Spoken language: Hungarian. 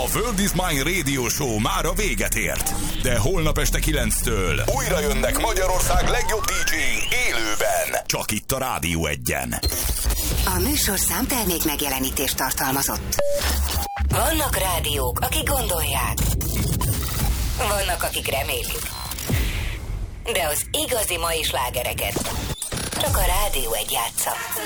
A World is Mine Radio Show már a véget ért. De holnap este 9-től újra jönnek Magyarország legjobb DJ-i élőben. Csak itt a Rádió Egyen. A műsor számtermék megjelenítést tartalmazott. Vannak rádiók, akik gondolják. Vannak, akik remélik. De az igazi mai slágereket csak a Rádió Egy játsza.